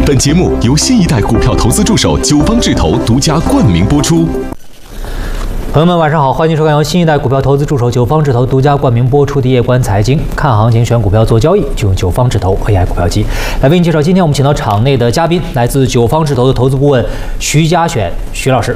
本节目由新一代股票投资助手九方智投独家冠名播出。 朋友们，晚上好，欢迎收看由新一代股票投资助手九方智投独家冠名播出的夜观财经，看行情选股票做交易，就用九方智投 AI 股票机来为您介绍。今天我们请到场内的嘉宾，来自九方智投的投资顾问徐嘉选徐老师。